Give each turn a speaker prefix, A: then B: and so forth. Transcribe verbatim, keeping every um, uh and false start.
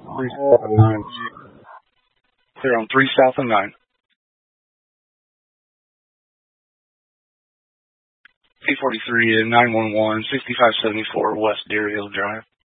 A: Three south of nine.
B: They're on three south of nine. P forty-three and nine one one, sixty-five seventy-four West Deer Hill Drive.